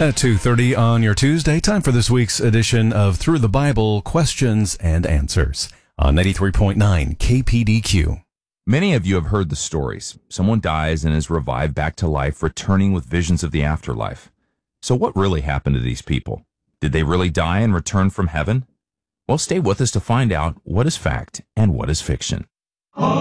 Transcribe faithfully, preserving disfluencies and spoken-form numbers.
At two thirty on your Tuesday, time for this week's edition of Through the Bible Questions and Answers on ninety-three point nine K P D Q. Many of you have heard the stories. Someone dies and is revived back to life, returning with visions of the afterlife. So what really happened to these people? Did they really die and return from heaven? Well, stay with us to find out what is fact and what is fiction.